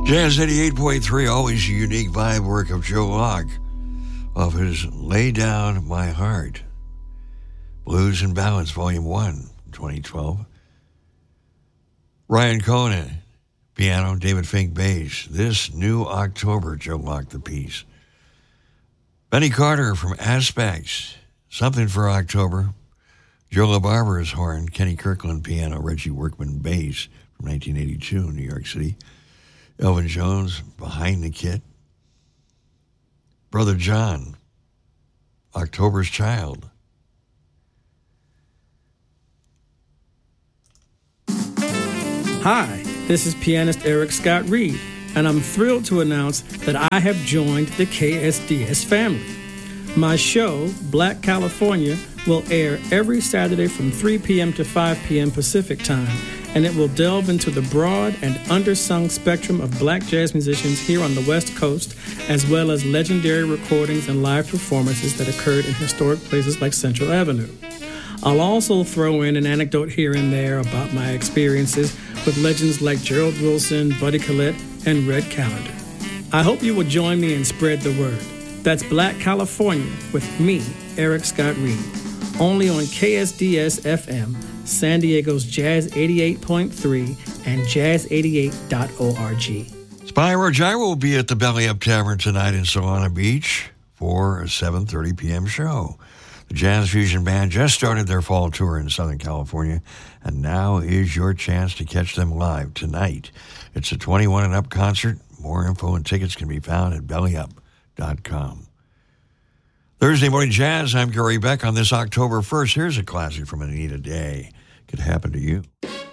Jazz 88.3, always a unique vibe work of Joe Locke off his Lay Down My Heart. Blues and Ballads, Volume 1, 2012. Ryan Cohen, piano, David Fink, bass. This New October, Joe Locke, the piece. Benny Carter from Aspects, Something for October. Joe LaBarber's horn, Kenny Kirkland, piano, Reggie Workman, bass, from 1982, New York City. Elvin Jones, Behind the Kit. Brother John, October's Child. Hi, this is pianist Eric Scott Reed, and I'm thrilled to announce that I have joined the KSDS family. My show, Black California, will air every Saturday from 3 p.m. to 5 p.m. Pacific Time, and it will delve into the broad and undersung spectrum of black jazz musicians here on the West Coast, as well as legendary recordings and live performances that occurred in historic places like Central Avenue. I'll also throw in an anecdote here and there about my experiences with legends like Gerald Wilson, Buddy Collette, and Red Callender. I hope you will join me and spread the word. That's Black California with me, Eric Scott Reed, only on KSDS-FM, San Diego's Jazz 88.3 and jazz88.org. Spyro Gyro will be at the Belly Up Tavern tonight in Solana Beach for a 7:30 p.m. show. The Jazz Fusion Band just started their fall tour in Southern California, and now is your chance to catch them live tonight. It's a 21 and up concert. More info and tickets can be found at bellyup.com. Thursday Morning Jazz, I'm Gary Beck on this October 1st. Here's a classic from Anita Day. Could happen to you.